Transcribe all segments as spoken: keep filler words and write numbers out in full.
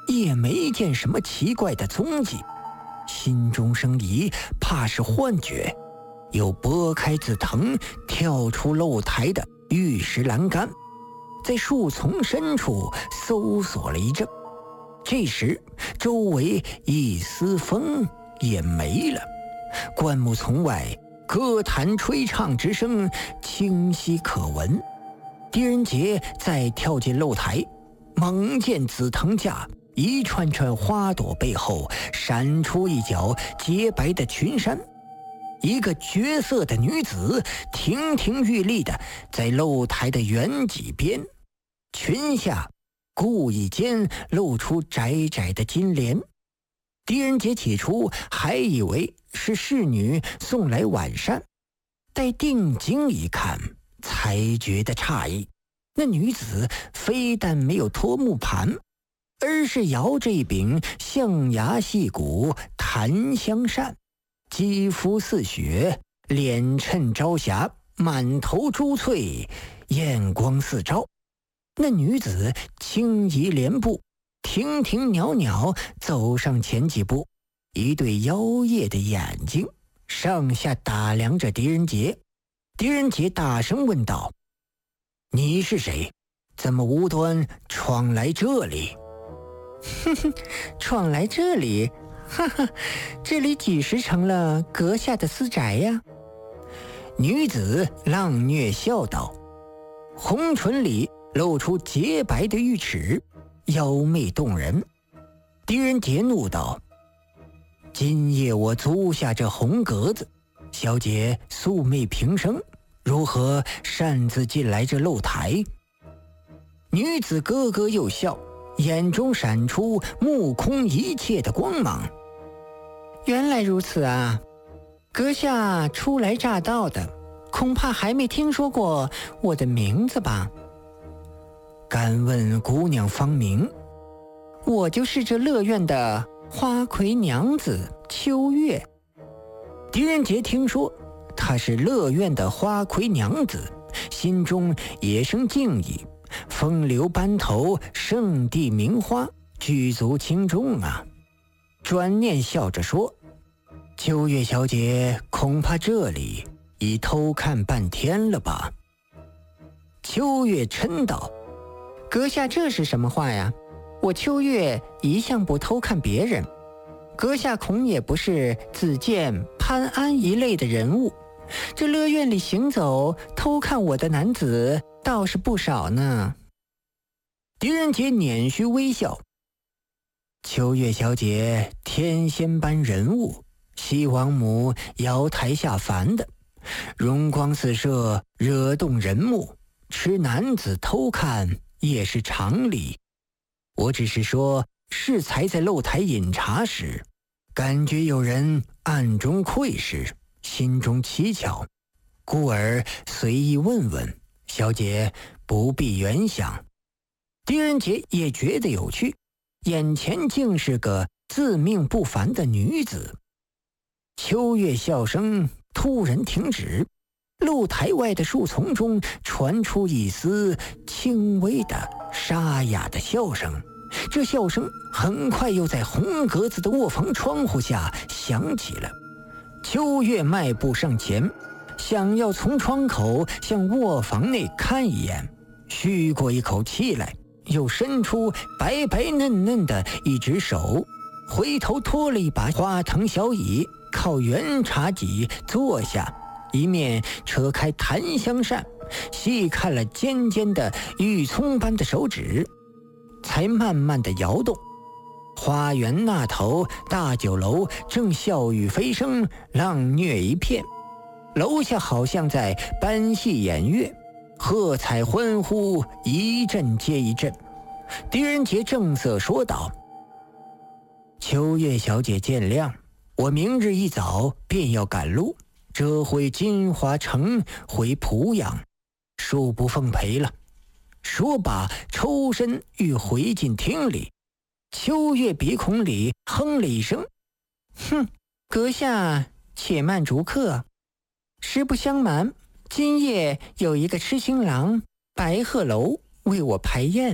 也没见什么奇怪的踪迹，心中生疑，怕是幻觉，又拨开紫藤，跳出露台的玉石栏杆，在树丛深处搜索了一阵。这时周围一丝风也没了，灌木丛外歌坛吹唱之声清晰可闻。狄仁杰再跳进露台，猛见紫藤架一串串花朵背后闪出一角洁白的裙衫，一个绝色的女子亭亭玉立的在露台的圆脊边，裙下故意间露出窄窄的金莲。狄仁杰起初还以为是侍女送来晚膳，待定睛一看，才觉得诧异。那女子非但没有托木盘，而是摇着一柄象牙细骨檀香扇，肌肤似雪，脸衬朝霞，满头珠翠，艳光四照。那女子轻移莲步，亭亭袅袅走上前几步，一对妖冶的眼睛上下打量着狄仁杰。狄仁杰大声问道：你是谁？怎么无端闯来这里？ 哼哼，闯来这里？哈哈，这里几时成了阁下的私宅呀？ 女子浪谑笑道，红唇里露出洁白的玉齿，妖媚动人。狄仁杰怒道：今夜我租下这红格子，小姐素昧平生，如何擅自进来这露台？女子咯咯又笑，眼中闪出目空一切的光芒。 原来如此啊，阁下初来乍到的，恐怕还没听说过我的名字吧？ 敢问姑娘芳名？ 我就是这乐院的花魁娘子秋月。 狄仁杰听说她是乐院的花魁娘子，心中也生敬意，风流班头，圣地名花，举足轻重啊。转念笑着说：秋月小姐，恐怕这里已偷看半天了吧？秋月嗔道： 阁下这是什么话呀？我秋月一向不偷看别人，阁下恐也不是子建、潘安一类的人物，这乐院里行走偷看我的男子倒是不少呢。 狄仁杰捻须微笑：秋月小姐天仙般人物，西王母瑶台下凡的，容光四射，惹动人目，吃男子偷看也是常理。我只是说适才在露台饮茶时，感觉有人暗中窥视，心中蹊跷，故而随意问问，小姐不必原想。狄仁杰也觉得有趣，眼前竟是个自命不凡的女子。秋月笑声突然停止，露台外的树丛中传出一丝轻微的沙哑的笑声，这笑声很快又在红格子的卧房窗户下响起了。秋月迈步上前，想要从窗口向卧房内看一眼，吁过一口气来，又伸出白白嫩嫩的一只手，回头拖了一把花藤小椅，靠圆茶几坐下，一面扯开檀香扇，细看了尖尖的玉葱般的手指，才慢慢的摇动。花园那头大酒楼正笑语飞声，浪虐一片，楼下好像在搬戏演乐，喝彩欢呼一阵接一阵。狄仁杰正色说道：秋月小姐见谅，我明日一早便要赶路，折回金华城回濮阳，恕不奉陪了。说罢抽身欲回进厅里。秋月鼻孔里哼了一声： 哼，阁下且慢逐客。实不相瞒，今夜有一个痴情郎白鹤楼为我排宴，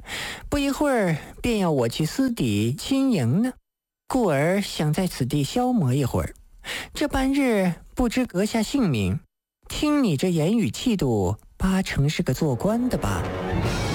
不一会儿便要我去私邸亲迎呢，故而想在此地消磨一会儿。这半日不知阁下姓名，听你这言语气度，八成是个做官的吧？